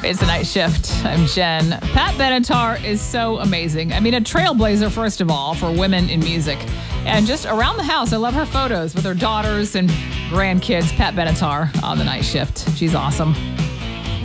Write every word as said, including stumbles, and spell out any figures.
It's the Night Shift. I'm Jen. Pat Benatar is so amazing. I mean, a trailblazer, first of all, for women in music. And just around the house, I love her photos with her daughters and grandkids. Pat Benatar on the Night Shift. She's awesome.